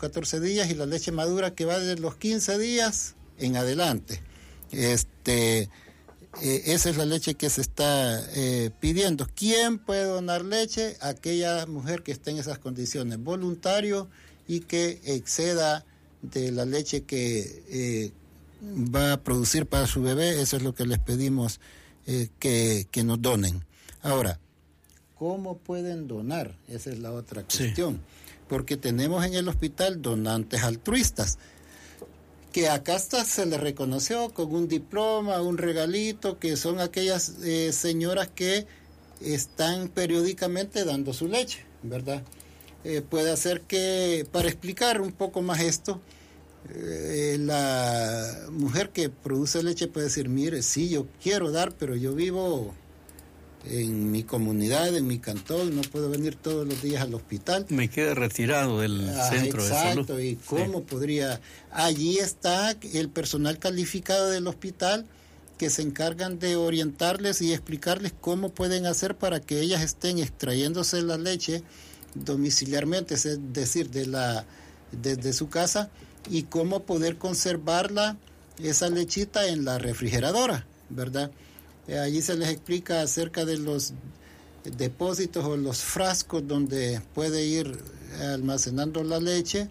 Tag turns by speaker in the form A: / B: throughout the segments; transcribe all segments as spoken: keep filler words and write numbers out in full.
A: catorce días, y la leche madura que va de los quince días en adelante. Este, eh, esa es la leche que se está eh, pidiendo. ¿Quién puede donar leche? Aquella mujer que esté en esas condiciones, voluntario y que exceda de la leche que eh, va a producir para su bebé. Eso es lo que les pedimos eh, que, que nos donen. Ahora, ¿cómo pueden donar? Esa es la otra cuestión. Sí. Porque tenemos en el hospital donantes altruistas, que acá hasta se les reconoció con un diploma, un regalito, que son aquellas eh, señoras que están periódicamente dando su leche, ¿verdad? Eh, puede ser que, para explicar un poco más esto, eh, la mujer que produce leche puede decir, mire, sí, yo quiero dar, pero yo vivo en mi comunidad, en mi cantón, no puedo venir todos los días al hospital.
B: Me quedé retirado del ah, centro de salud.
A: Exacto, ¿y cómo sí. podría? Allí está el personal calificado del hospital que se encargan de orientarles y explicarles cómo pueden hacer para que ellas estén extrayéndose la leche domiciliarmente, es decir, de la desde su casa, y cómo poder conservarla, esa lechita, en la refrigeradora, ¿verdad? Allí se les explica acerca de los depósitos o los frascos donde puede ir almacenando la leche,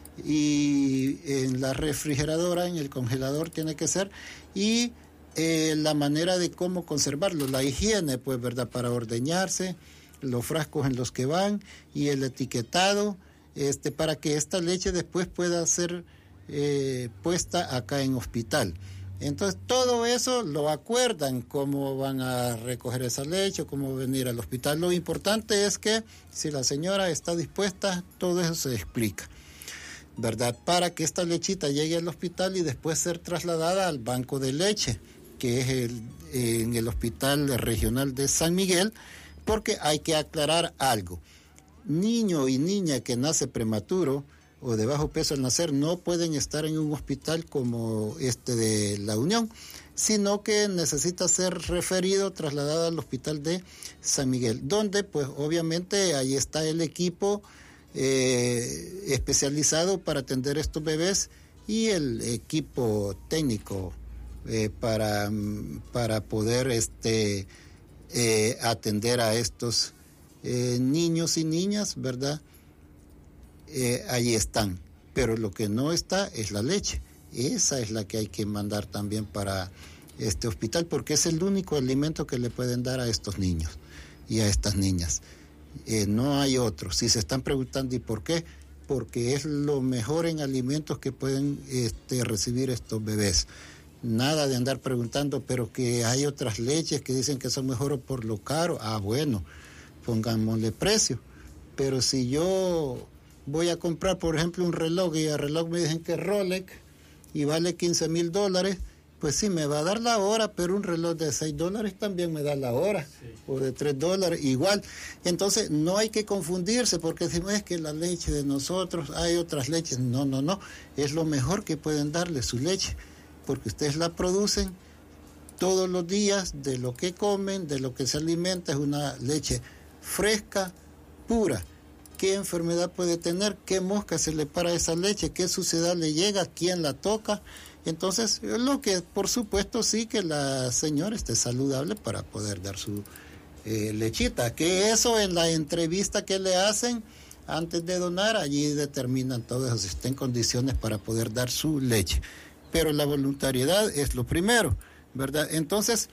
A: y en la refrigeradora, en el congelador tiene que ser, y eh, la manera de cómo conservarlo, la higiene, pues, ¿verdad? Para ordeñarse, los frascos en los que van y el etiquetado, este, para que esta leche después pueda ser eh, puesta acá en hospital. Entonces, todo eso lo acuerdan, cómo van a recoger esa leche, cómo venir al hospital. Lo importante es que si la señora está dispuesta, todo eso se explica, ¿verdad? Para que esta lechita llegue al hospital y después ser trasladada al banco de leche, que es el, en el Hospital Regional de San Miguel, porque hay que aclarar algo. Niño y niña que nace prematuro o de bajo peso al nacer no pueden estar en un hospital como este de La Unión, sino que necesita ser referido, trasladado al hospital de San Miguel, donde pues obviamente ahí está el equipo eh, especializado para atender estos bebés y el equipo técnico eh, para, para poder este, eh, atender a estos eh, niños y niñas, ¿verdad? Eh, ahí están, pero lo que no está es la leche. Esa es la que hay que mandar también para este hospital, porque es el único alimento que le pueden dar a estos niños y a estas niñas. Eh, no hay otro. Si se están preguntando ¿y por qué? Porque es lo mejor en alimentos que pueden este, recibir estos bebés. Nada de andar preguntando, pero que hay otras leches que dicen que son mejores por lo caro. Ah, bueno, pongámosle precio. Pero si yo voy a comprar, por ejemplo, un reloj y el reloj me dicen que es Rolex y vale quince mil dólares, pues sí, me va a dar la hora, pero un reloj de seis dólares también me da la hora, sí. O de tres dólares, igual. Entonces, no hay que confundirse, porque decimos es que la leche de nosotros, hay otras leches. No, no, no, es lo mejor que pueden darle su leche, porque ustedes la producen todos los días, de lo que comen, de lo que se alimenta, es una leche fresca, pura. ¿Qué enfermedad puede tener? ¿Qué mosca se le para a esa leche? ¿Qué suciedad le llega? ¿Quién la toca? Entonces, lo que por supuesto sí que la señora esté saludable para poder dar su eh, lechita. Que eso en la entrevista que le hacen antes de donar, allí determinan todo eso, si está en condiciones para poder dar su leche. Pero la voluntariedad es lo primero, ¿verdad? Entonces,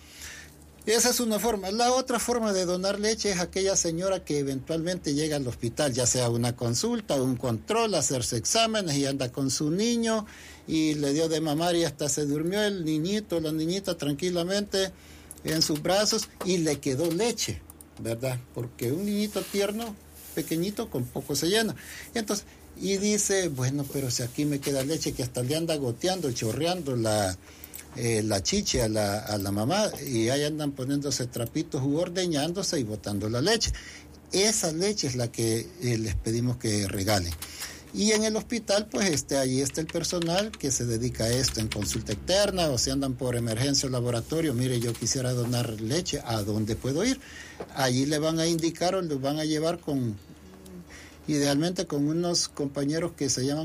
A: esa es una forma. La otra forma de donar leche es aquella señora que eventualmente llega al hospital, ya sea una consulta, un control, hacerse exámenes y anda con su niño y le dio de mamar y hasta se durmió el niñito, la niñita tranquilamente en sus brazos y le quedó leche, ¿verdad? Porque un niñito tierno, pequeñito, con poco se llena. Entonces, y dice, bueno, pero si aquí me queda leche que hasta le anda goteando, chorreando la... Eh, la chiche a la, a la mamá, y ahí andan poniéndose trapitos u ordeñándose y botando la leche. Esa leche es la que eh, les pedimos que regalen. Y en el hospital, pues este, ahí está el personal que se dedica a esto en consulta externa, o si andan por emergencia o laboratorio, mire, yo quisiera donar leche, ¿a dónde puedo ir? Allí le van a indicar o los van a llevar con, idealmente con unos compañeros que se llaman